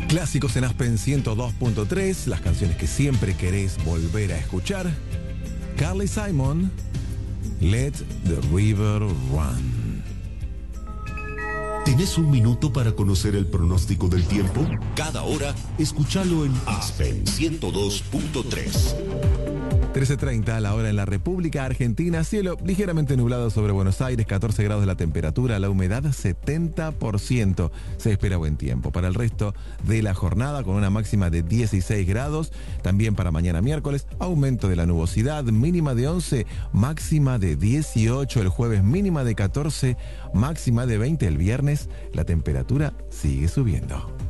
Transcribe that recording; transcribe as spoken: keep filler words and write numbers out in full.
Clásicos en Aspen ciento dos punto tres, las canciones que siempre querés volver a escuchar. Carly Simon, Let the River Run. ¿Tenés un minuto para conocer el pronóstico del tiempo? Cada hora, escúchalo en Aspen ciento dos punto tres. trece treinta, la hora en la República Argentina. Cielo ligeramente nublado sobre Buenos Aires, catorce grados la temperatura, la humedad setenta por ciento. Se espera buen tiempo para el resto de la jornada con una máxima de dieciséis grados. También para mañana miércoles, aumento de la nubosidad, mínima de once, máxima de dieciocho. El jueves mínima de catorce, máxima de veinte. El viernes la temperatura sigue subiendo.